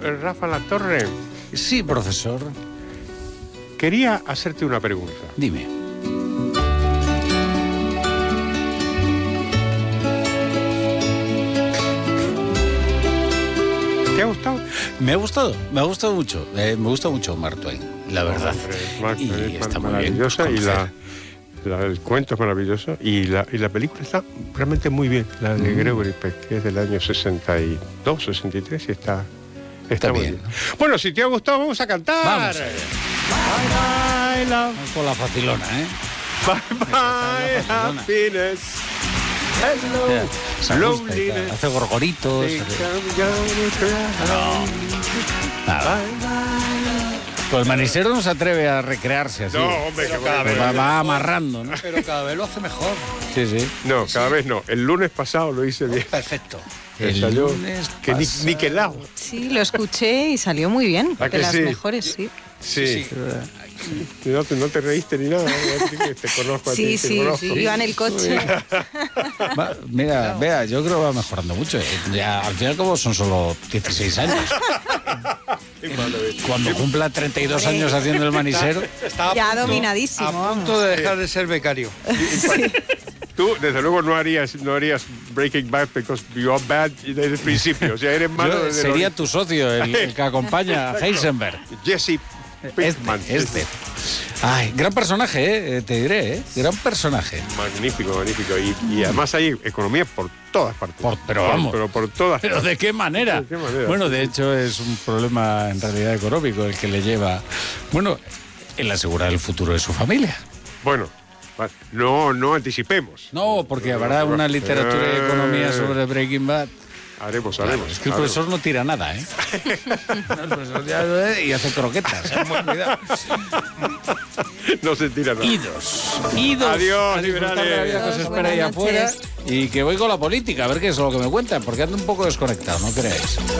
Rafa Latorre. Sí, profesor. Quería hacerte una pregunta. Dime. ¿Te ha gustado? Me ha gustado mucho. Me gusta mucho Mark Twain, la verdad. Mark Y Twain está muy maravillosa bien. y el cuento es maravilloso y la película está realmente muy bien. La de Gregory Peck, que es del año 62, 63 y está muy bien. ¿no? Bueno, si te ha gustado, vamos a cantar. Vamos. Bye, bye, love. Vamos con la facilona, ¿eh? Bye, bye, happiness. Hello, Mira, se ajusta y loneliness. tal. Hace gorgoritos. Think hace- I'm gonna cry. Nada. Bye, bye. Pues el manisero no se atreve a recrearse así. No, hombre, que cada vez- Va amarrando, ¿no? Pero cada vez lo hace mejor. Sí, sí. No, cada vez no. El lunes pasado lo hice bien. Perfecto. El Salió lunes que pasado. niquelado. Sí, lo escuché y salió muy bien. ¿A De que las sí? mejores, sí. Sí. No te reíste ni nada. Te conozco a ti, Sí, te conozco. iba en el coche. Mira, vea, yo creo que va mejorando mucho. Ya, al final, como son solo 16 años. Cuando cumpla 32 años haciendo el manisero. Está Ya a punto- dominadísimo, A punto de dejar de ser becario. Tú, desde luego, no harías Breaking Bad because you are bad desde el principio. O sea, eres malo Yo desde sería tu socio, el que acompaña a Heisenberg. Jesse Pinkman. Ay, gran personaje, te diré, gran personaje. Magnífico, magnífico. Y además hay economía por todas partes. Pero vamos. Pero por todas ¿Pero de qué manera? ¿De qué manera? Bueno, de hecho es un problema en realidad económico el que le lleva, bueno, el asegurar el futuro de su familia. Bueno, vale, no anticipemos. No, porque habrá una literatura de economía sobre Breaking Bad. Haremos. Es que el profesor no tira nada, ¿eh? El profesor y hace croquetas, ¿eh? Muy cuidado. No se tira nada. Idos. Adiós, a disfrutar de la liberales. vida que os Adiós, espera ahí buenas afuera. noches. Y que voy con la política, a ver qué es lo que me cuentan, porque ando un poco desconectado, no creáis.